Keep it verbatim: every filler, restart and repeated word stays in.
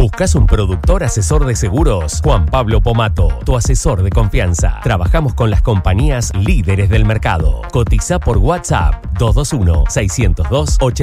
¿Buscas un productor asesor de seguros? Juan Pablo Pomato, tu asesor de confianza. Trabajamos con las compañías líderes del mercado. Cotiza por WhatsApp dos dos uno, seiscientos dos, ochenta.